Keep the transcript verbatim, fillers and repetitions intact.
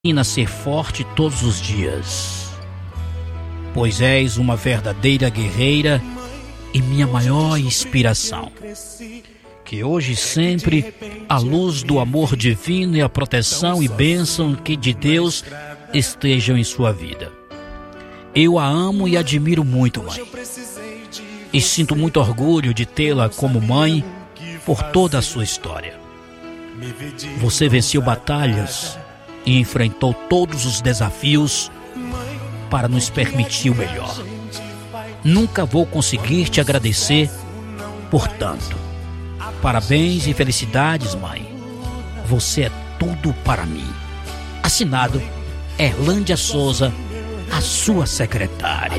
ensina a ser forte todos os dias, pois és uma verdadeira guerreira e minha maior inspiração. Que hoje e sempre a luz do amor divino e a proteção e bênção que de Deus estejam em sua vida. Eu a amo e admiro muito, mãe. E sinto muito orgulho de tê-la como mãe por toda a sua história. Você venceu batalhas e enfrentou todos os desafios para nos permitir o melhor. Nunca vou conseguir te agradecer por tanto. Parabéns e felicidades, mãe. Você é tudo para mim. Assinado Erlândia Souza, a sua secretária.